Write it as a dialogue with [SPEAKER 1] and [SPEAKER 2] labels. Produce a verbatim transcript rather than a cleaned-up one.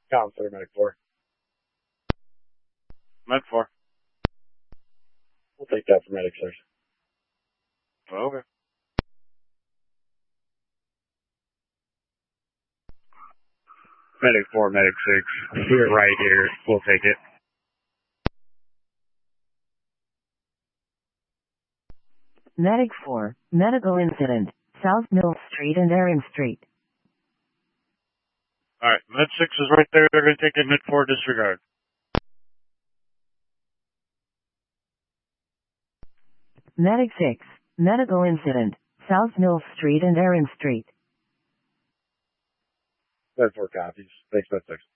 [SPEAKER 1] Counselor, Medic four.
[SPEAKER 2] Med four.
[SPEAKER 1] We'll take that for Medic six.
[SPEAKER 2] Okay. Medic four, Medic six. We're right here. We'll take it.
[SPEAKER 3] Medic four, medical incident, South Mill Street and Erin Street.
[SPEAKER 2] Alright, Med six is right there. They're going to take it. Med four, disregard.
[SPEAKER 3] Medic six, medical incident, South Mill Street and Erin Street.
[SPEAKER 1] Med four copies. Thanks, Med six.